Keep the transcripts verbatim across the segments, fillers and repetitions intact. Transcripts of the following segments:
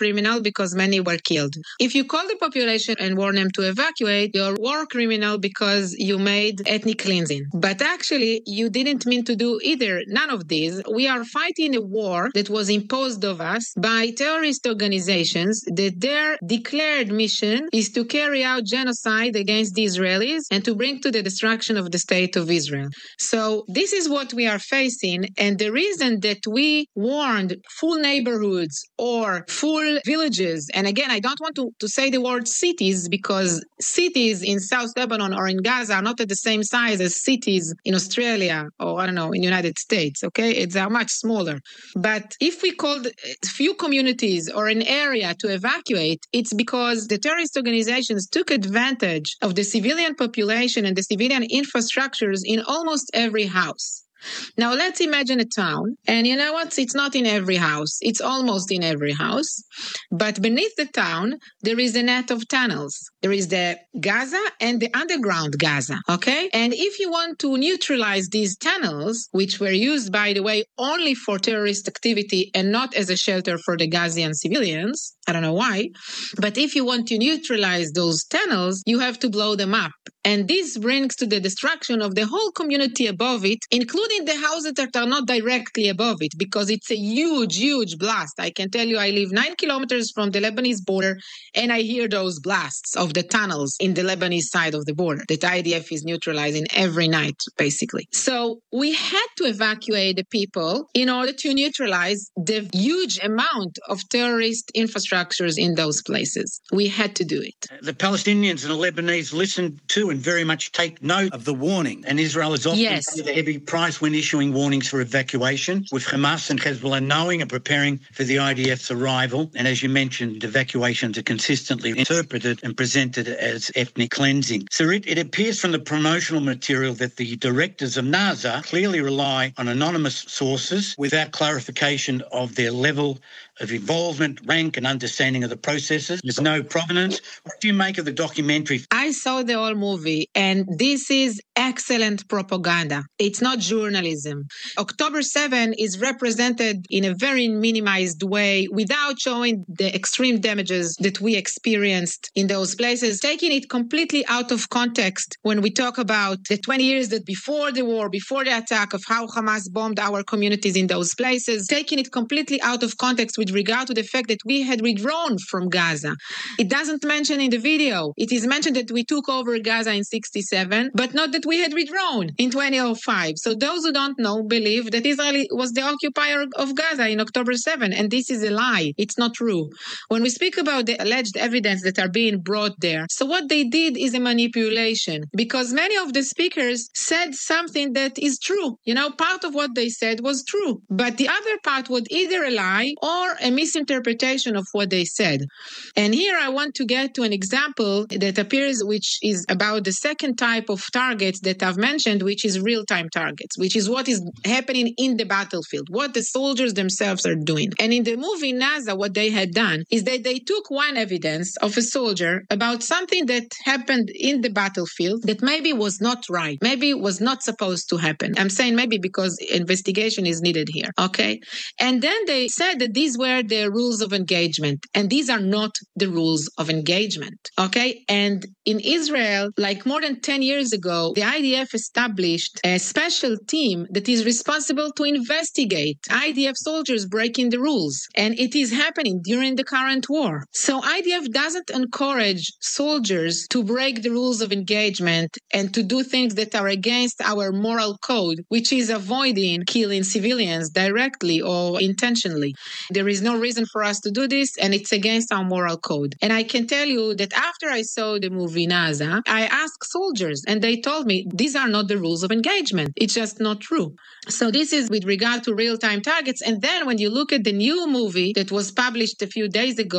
criminal because many were killed. If you call the population and warn them to evacuate, you're war criminal because you made ethnic cleansing. But actually, you didn't mean to do either, none of these. We are fighting a war that was imposed of us by terrorist organizations that their declared mission is to carry out genocide against the Israelis and to bring to the destruction of the state of Israel. So this is what we are facing. And the reason that we warned full neighborhoods or full villages, and again, I don't want to, to say the word cities because cities in South Lebanon or in Gaza are not at the same size as cities in Australia or, I don't know, in the United States, okay? It's are much smaller. But if we called a few communities or an area to evacuate, it's because the terrorist organizations took advantage of the civilian population and the civilian infrastructures in almost every house. Now, let's imagine a town, and you know what? It's not in every house. It's almost in every house. But beneath the town, there is a net of tunnels. There is the Gaza and the underground Gaza, okay? And if you want to neutralize these tunnels, which were used, by the way, only for terrorist activity and not as a shelter for the Gazian civilians, I don't know why, but if you want to neutralize those tunnels, you have to blow them up. And this brings to the destruction of the whole community above it, including the houses that are not directly above it, because it's a huge, huge blast. I can tell you I live nine kilometers from the Lebanese border, and I hear those blasts of the tunnels in the Lebanese side of the border that I D F is neutralizing every night, basically. So we had to evacuate the people in order to neutralize the huge amount of terrorist infrastructures in those places. We had to do it. The Palestinians and the Lebanese listen to and very much take note of the warning, and Israel has often yes. paid a heavy price when issuing warnings for evacuation, with Hamas and Hezbollah knowing and preparing for the I D F's arrival. And as you mentioned, evacuations are consistently interpreted and presented as ethnic cleansing. Sarit, it appears from the promotional material that the directors of NASA clearly rely on anonymous sources without clarification of their level of involvement, rank and understanding of the processes. There's no provenance. What do you make of the documentary? I saw the whole movie, and this is excellent propaganda. It's not journalism. October seventh is represented in a very minimized way without showing the extreme damages that we experienced in those places, taking it completely out of context when we talk about the twenty years that before the war, before the attack, of how Hamas bombed our communities in those places, taking it completely out of context with regard to the fact that we had withdrawn from Gaza. It doesn't mention in the video. It is mentioned that we took over Gaza in sixty-seven, but not that we had withdrawn in two thousand five. So those who don't know believe that Israel was the occupier of Gaza in October seventh, and this is a lie. It's not true. When we speak about the alleged evidence that are being brought there, so what they did is a manipulation, because many of the speakers said something that is true. You know, part of what they said was true, but the other part was either a lie or a misinterpretation of what they said. And here I want to get to an example that appears, which is about the second type of targets that I've mentioned, which is real-time targets, which is what is happening in the battlefield, what the soldiers themselves are doing. And in the movie NASA, what they had done is that they took one evidence of a soldier about something that happened in the battlefield that maybe was not right, maybe was not supposed to happen. I'm saying maybe because investigation is needed here, okay? And then they said that these were the rules of engagement, and these are not the rules of engagement, okay? And in Israel, like more than ten years ago, the I D F established a special team that is responsible to investigate I D F soldiers breaking the rules, and it is happening during the current war. So I D F doesn't encourage soldiers to break the rules of engagement and to do things that are against our moral code, which is avoiding killing civilians directly or intentionally. There is no reason for us to do this, and it's against our moral code. And I can tell you that after I saw the movie NASA, I asked soldiers, and they told me these are not the rules of engagement. It's just not true. So this is with regard to real-time targets. And then when you look at the new movie that was published a few days ago,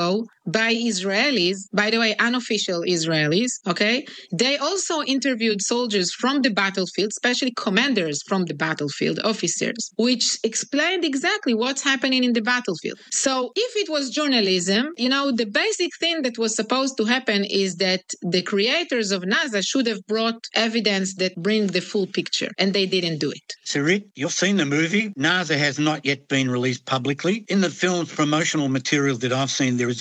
by Israelis, by the way, unofficial Israelis, okay? They also interviewed soldiers from the battlefield, especially commanders from the battlefield, officers, which explained exactly what's happening in the battlefield. So if it was journalism, you know, the basic thing that was supposed to happen is that the creators of NASA should have brought evidence that bring the full picture, and they didn't do it. Sarit, you've seen the movie. NASA has not yet been released publicly. In the film's promotional material that I've seen, there is